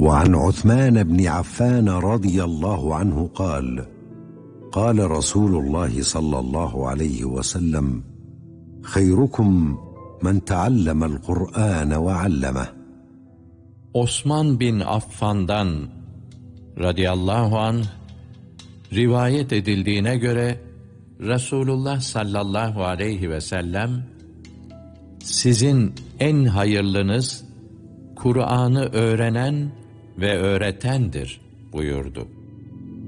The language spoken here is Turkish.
وعن عثمان بن عفان رضي الله عنه قال قال رسول الله صلى الله عليه وسلم خيركم من تعلم القرآن وعلمه. Osman bin Affan'dan radıyallahu anh rivayet edildiğine göre Resulullah sallallahu aleyhi ve sellem sizin en hayırlınız Kur'an'ı öğrenen ve öğretendir buyurdu.